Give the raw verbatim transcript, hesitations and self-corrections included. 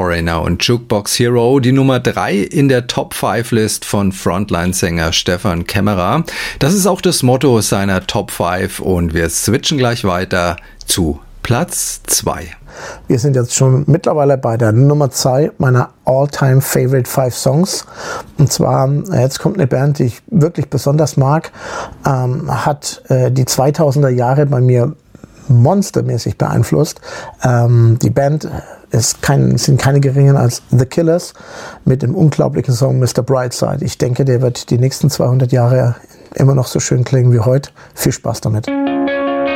Foreigner und Jukebox Hero, die Nummer drei in der Top fünf List von Frontline-Sänger Stephan Kämmerer. Das ist auch das Motto seiner Top fünf und wir switchen gleich weiter zu Platz zwei. Wir sind jetzt schon mittlerweile bei der Nummer zwei meiner All-Time Favorite Five Songs. Und zwar, jetzt kommt eine Band, die ich wirklich besonders mag, ähm, hat äh, die zweitausender Jahre bei mir monstermäßig beeinflusst. Ähm, die Band ist kein, sind keine geringen als The Killers mit dem unglaublichen Song Mister Brightside. Ich denke, der wird die nächsten zweihundert Jahre immer noch so schön klingen wie heute. Viel Spaß damit.